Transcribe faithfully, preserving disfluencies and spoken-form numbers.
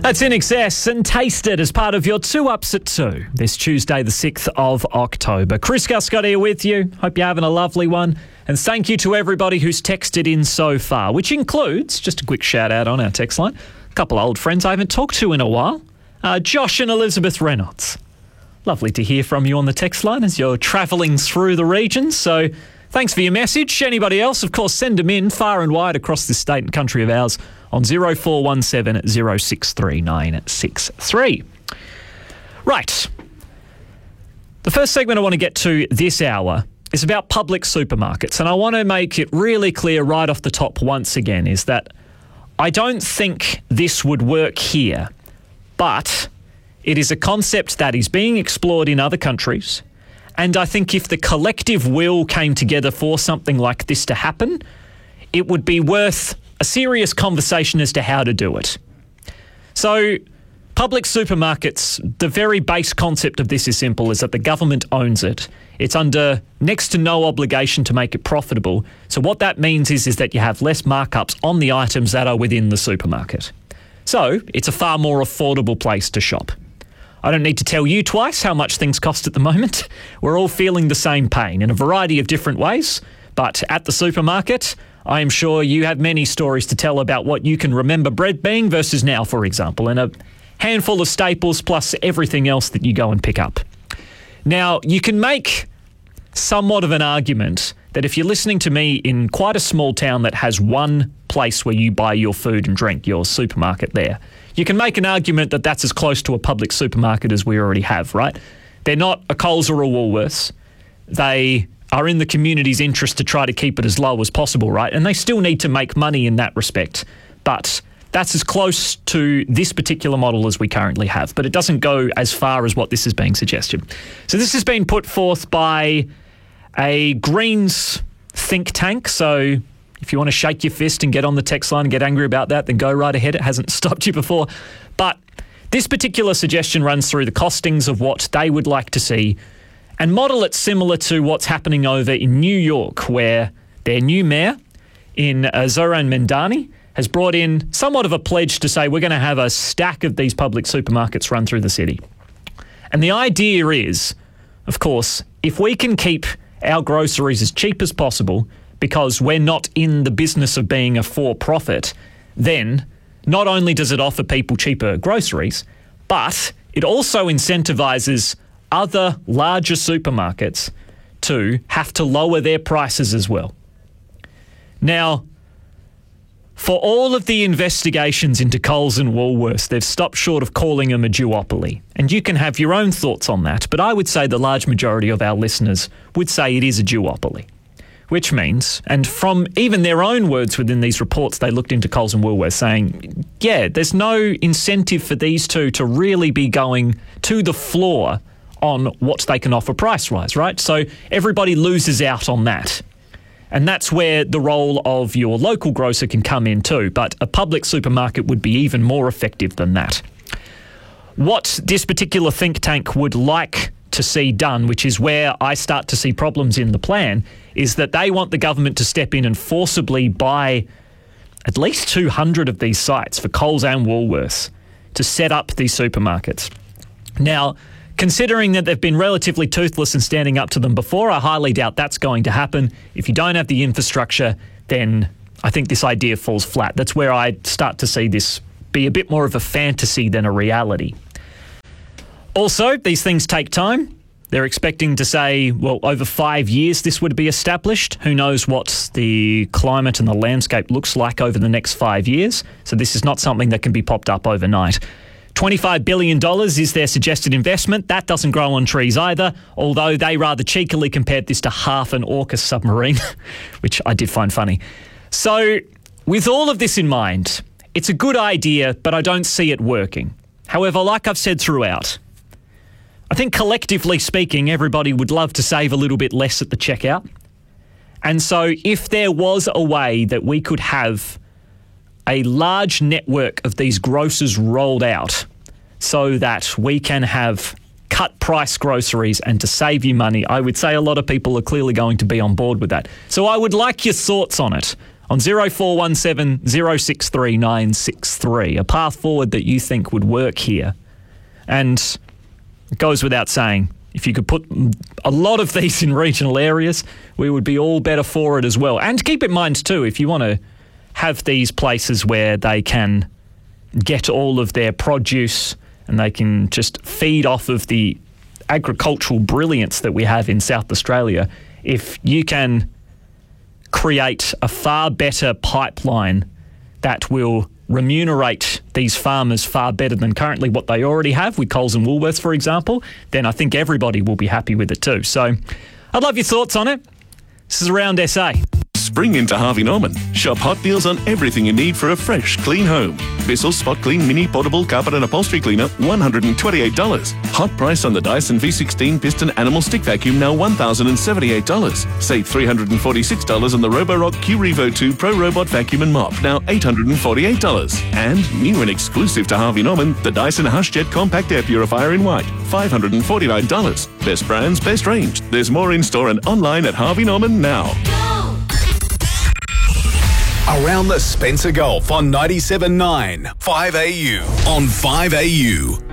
That's In Excess and Taste It as part of your Two Ups at Two this Tuesday, the sixth of October. Chris Guscott here with you. Hope you're having a lovely one. And thank you to everybody who's texted in so far, which includes, just a quick shout out on our text line, a couple of old friends I haven't talked to in a while. Uh, Josh and Elizabeth Reynolds. Lovely to hear from you on the text line as you're travelling through the region. So thanks for your message. Anybody else, of course, send them in far and wide across this state and country of ours on zero four one seven zero six three nine six three. Right. The first segment I want to get to this hour is about public supermarkets. And I want to make it really clear right off the top once again is that I don't think this would work here, but it is a concept that is being explored in other countries. And I think if the collective will came together for something like this to happen, it would be worth a serious conversation as to how to do it. So, public supermarkets, the very base concept of this is simple, is that the government owns it. It's under next to no obligation to make it profitable. So what that means is, is that you have less markups on the items that are within the supermarket. So, it's a far more affordable place to shop. I don't need to tell you twice how much things cost at the moment. We're all feeling the same pain in a variety of different ways, but at the supermarket, I am sure you have many stories to tell about what you can remember bread being versus now, for example, and a handful of staples plus everything else that you go and pick up. Now, you can make somewhat of an argument that if you're listening to me in quite a small town that has one place where you buy your food and drink, your supermarket there, you can make an argument that that's as close to a public supermarket as we already have, right? They're not a Coles or a Woolworths. They are in the community's interest to try to keep it as low as possible, right? And they still need to make money in that respect. But that's as close to this particular model as we currently have. But it doesn't go as far as what this is being suggested. So this has been put forth by a Greens think tank. So if you want to shake your fist and get on the text line and get angry about that, then go right ahead. It hasn't stopped you before. But this particular suggestion runs through the costings of what they would like to see and model it similar to what's happening over in New York, where their new mayor in uh, Zoran Mandani has brought in somewhat of a pledge to say we're going to have a stack of these public supermarkets run through the city. And the idea is, of course, if we can keep our groceries as cheap as possible because we're not in the business of being a for-profit, then not only does it offer people cheaper groceries, but it also incentivizes other larger supermarkets to have to lower their prices as well. Now, for all of the investigations into Coles and Woolworths, they've stopped short of calling them a duopoly. And you can have your own thoughts on that, but I would say the large majority of our listeners would say it is a duopoly. Which means, and from even their own words within these reports, they looked into Coles and Woolworths saying, yeah, there's no incentive for these two to really be going to the floor on what they can offer price-wise, right? So everybody loses out on that. And that's where the role of your local grocer can come in too. But a public supermarket would be even more effective than that. What this particular think tank would like to see done, which is where I start to see problems in the plan, is that they want the government to step in and forcibly buy at least two hundred of these sites for Coles and Woolworths to set up these supermarkets. Now, considering that they've been relatively toothless and standing up to them before, I highly doubt that's going to happen. If you don't have the infrastructure, then I think this idea falls flat. That's where I start to see this be a bit more of a fantasy than a reality. Also, these things take time. They're expecting to say, well, over five years this would be established. Who knows what the climate and the landscape looks like over the next five years. So this is not something that can be popped up overnight. twenty-five billion dollars is their suggested investment. That doesn't grow on trees either, although they rather cheekily compared this to half an AUKUS submarine, which I did find funny. So with all of this in mind, it's a good idea, but I don't see it working. However, like I've said throughout, I think collectively speaking, everybody would love to save a little bit less at the checkout. And so if there was a way that we could have a large network of these grocers rolled out so that we can have cut price groceries and to save you money, I would say a lot of people are clearly going to be on board with that. So I would like your thoughts on it on zero four one seven, zero six three nine six three. A path forward that you think would work here. And it goes without saying, if you could put a lot of these in regional areas, we would be all better for it as well. And keep in mind too, if you want to have these places where they can get all of their produce and they can just feed off of the agricultural brilliance that we have in South Australia, if you can create a far better pipeline that will remunerate these farmers far better than currently what they already have with Coles and Woolworths, for example, then I think everybody will be happy with it too. So I'd love your thoughts on it. This is Around S A. Spring into Harvey Norman. Shop hot deals on everything you need for a fresh, clean home. Bissell Spot Clean Mini Portable Carpet and Upholstery Cleaner, one hundred twenty-eight dollars. Hot price on the Dyson V sixteen Piston Animal Stick Vacuum, now one thousand seventy-eight dollars. Save three hundred forty-six dollars on the Roborock Q Revo two Pro Robot Vacuum and Mop, now eight hundred forty-eight dollars. And new and exclusive to Harvey Norman, the Dyson HushJet Compact Air Purifier in white, five hundred forty-nine dollars. Best brands, best range. There's more in store and online at Harvey Norman now. Around the Spencer Gulf on ninety-seven point nine five A U on five A U.